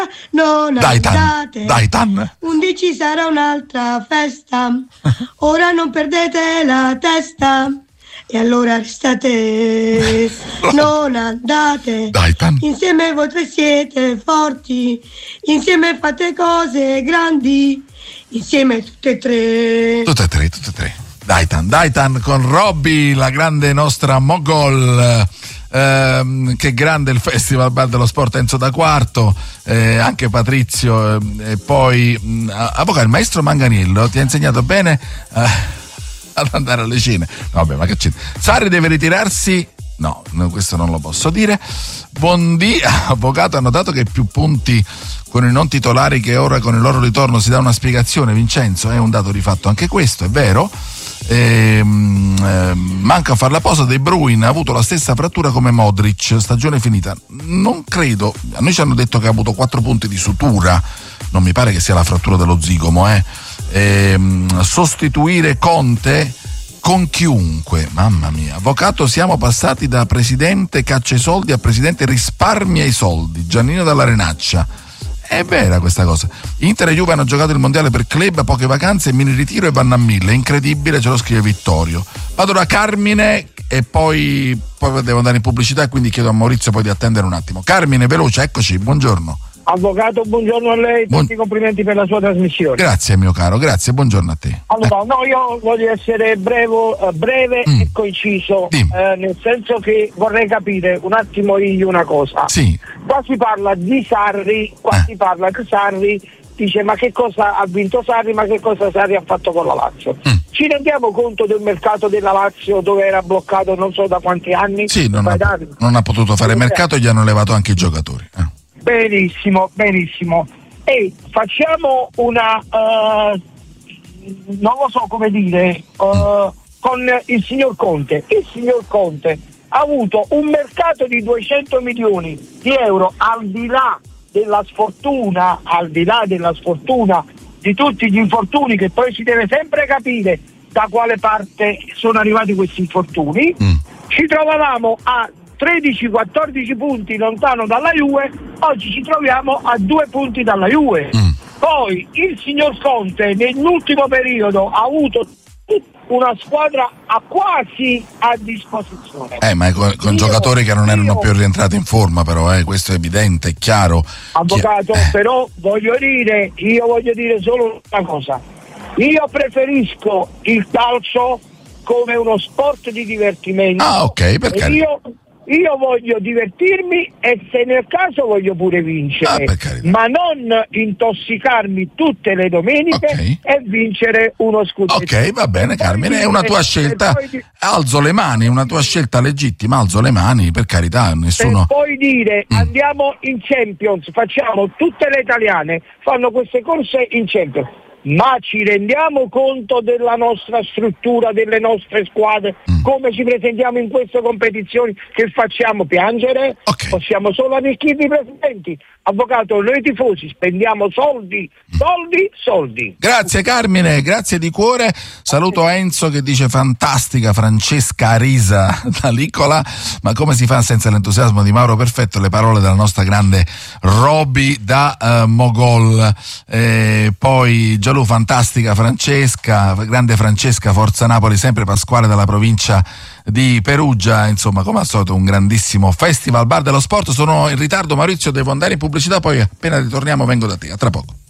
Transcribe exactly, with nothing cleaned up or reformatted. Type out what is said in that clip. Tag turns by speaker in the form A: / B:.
A: Non
B: Dai Tan,
A: andate,
B: dai Tan.
A: undici sarà un'altra festa, ora non perdete la testa. E allora restate, non andate,
B: Dai Tan.
A: insieme voi tre siete forti, insieme fate cose grandi, insieme tutte e tre.
B: Tutte e tre, tutte e tre. Daitan, Daitan con Robby, la grande nostra Mogol. Ehm, che grande il Festival Bar dello Sport Enzo da Quarto, eh, anche Patrizio, eh, e poi mh, avvocato, il maestro Manganiello ti ha insegnato bene eh, ad andare alle cene. No, vabbè, ma che c'è? Sarri deve ritirarsi? No, no, questo non lo posso dire. Buondì, avvocato, ha notato che più punti con i non titolari che ora con il loro ritorno si dà una spiegazione, Vincenzo, è un dato di fatto anche questo, è vero. Ehm, eh, manca a far la posa. De Bruyne ha avuto la stessa frattura come Modric, stagione finita. Non credo, a noi ci hanno detto che ha avuto quattro punti di sutura, non mi pare che sia la frattura dello zigomo. eh. Ehm, sostituire Conte con chiunque, mamma mia. Avvocato, siamo passati da presidente caccia i soldi a presidente risparmia i soldi. Giannino dalla Renaccia. È vera questa cosa. Inter e Juve hanno giocato il mondiale per club, poche vacanze, mini ritiro e vanno a mille. Incredibile, ce lo scrive Vittorio. Vado da Carmine e poi, poi devo andare in pubblicità e quindi chiedo a Maurizio poi di attendere un attimo. Carmine, veloce, eccoci, buongiorno.
C: Avvocato, buongiorno a lei,
B: Buon...
C: tanti complimenti per la sua trasmissione.
B: Grazie mio caro, grazie, buongiorno a te.
C: Allora, eh. no, io voglio essere brevo, uh, breve mm. e conciso, eh, nel senso che vorrei capire un attimo io una cosa.
B: Sì.
C: Qua si parla di Sarri, qua
B: eh.
C: si parla di Sarri, dice ma che cosa ha vinto Sarri, ma che cosa Sarri ha fatto con la Lazio? Mm. Ci rendiamo conto del mercato della Lazio dove era bloccato non so da quanti anni?
B: Sì, non, ha, non ha potuto fare mercato e gli hanno levato anche i giocatori. Eh.
C: Benissimo, benissimo. E facciamo una, uh, non lo so come dire, uh, con il signor Conte. Il signor Conte ha avuto un mercato di duecento milioni di euro, al di là della sfortuna, al di là della sfortuna di tutti gli infortuni, che poi si deve sempre capire da quale parte sono arrivati questi infortuni. Mm. Ci trovavamo a tredici quattordici punti lontano dalla Juve, oggi ci troviamo a due punti dalla Juve. Mm. Poi il signor Conte nell'ultimo periodo ha avuto una squadra a quasi a disposizione.
B: Eh, ma con, con io, giocatori che non erano io, più rientrati in forma, però, eh, questo è evidente, è chiaro.
C: Avvocato,
B: Chi...
C: però voglio dire, io voglio dire solo una cosa. Io preferisco il calcio come uno sport di divertimento.
B: Ah, ok, perché?
C: Io Io voglio divertirmi e se nel caso voglio pure vincere,
B: ah,
C: ma non intossicarmi tutte le domeniche, okay, e vincere uno scudetto.
B: Ok, va bene Carmine, è una tua scelta, di... alzo le mani, è una tua scelta legittima, alzo le mani, per carità, nessuno...
C: Per poi dire mm. andiamo in Champions, facciamo tutte le italiane, fanno queste corse in Champions. Ma ci rendiamo conto della nostra struttura, delle nostre squadre, mm. come ci presentiamo in queste competizioni, che facciamo piangere?
B: Okay.
C: Possiamo solo arricchirvi i presidenti. Avvocato, noi tifosi spendiamo soldi, soldi, soldi.
B: Grazie Carmine, grazie di cuore. Saluto Enzo che dice fantastica Francesca Arisa da Licola, ma come si fa senza l'entusiasmo di Mauro Perfetto? Le parole della nostra grande Robby da uh, Mogol. Eh, poi Gialù, fantastica Francesca, grande Francesca, Forza Napoli, sempre Pasquale dalla provincia di Perugia. Insomma, come al solito un grandissimo Festival Bar dello Sport. Sono in ritardo Maurizio, devo andare in pubblicità, poi appena ritorniamo vengo da te, a tra poco.